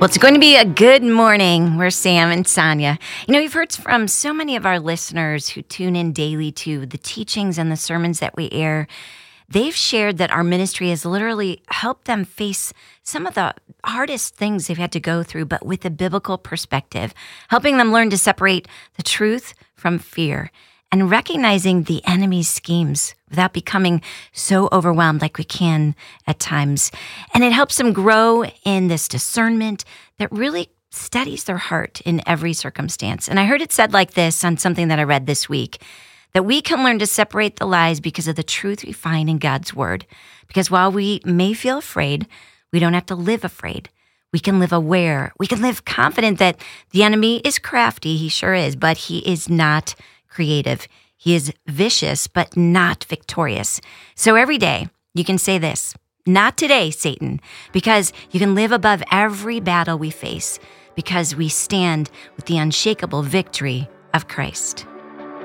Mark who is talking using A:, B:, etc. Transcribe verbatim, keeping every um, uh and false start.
A: Well, it's going to be a good morning. We're Sam and Sonia. You know, we've heard from so many of our listeners who tune in daily to the teachings and the sermons that we air. They've shared that our ministry has literally helped them face some of the hardest things they've had to go through, but with a biblical perspective, helping them learn to separate the truth from fear and recognizing the enemy's schemes without becoming so overwhelmed like we can at times. And it helps them grow in this discernment that really steadies their heart in every circumstance. And I heard it said like this on something that I read this week, that we can learn to separate the lies because of the truth we find in God's word. Because while we may feel afraid, we don't have to live afraid. We can live aware. We can live confident that the enemy is crafty. He sure is, but he is not creative. He is vicious, but not victorious. So every day you can say this, not today, Satan, because you can live above every battle we face because we stand with the unshakable victory of Christ.